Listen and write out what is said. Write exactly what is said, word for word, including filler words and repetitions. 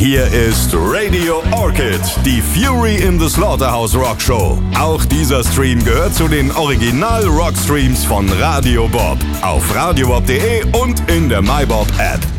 Hier ist Radio Orchid, die Fury in the Slaughterhouse Rock Show. Auch dieser Stream gehört zu den Original-Rock-Streams von Radio Bob. Auf radiobob punkt de und in der MyBob App.